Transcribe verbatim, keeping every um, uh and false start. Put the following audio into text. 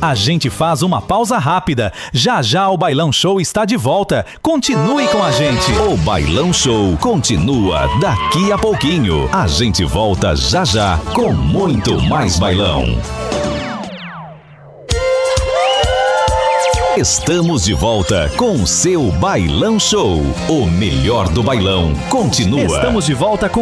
A gente faz uma pausa rápida. Já já o Bailão Show está de volta. Continue com a gente. O Bailão Show continua daqui a pouquinho. A gente volta já já com muito mais bailão. Estamos de volta com o seu Bailão Show. O melhor do bailão continua. Estamos de volta com